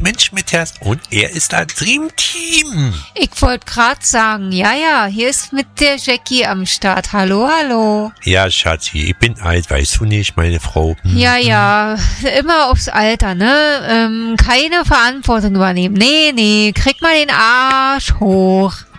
Mensch mit Herz und er ist ein Dreamteam. Ich wollte gerade sagen, ja, hier ist mit der Jackie am Start. Hallo. Ja, Schatzi, ich bin alt, weißt du nicht, meine Frau. Ja, immer aufs Alter, ne? Keine Verantwortung übernehmen. Nee, krieg mal den Arsch hoch.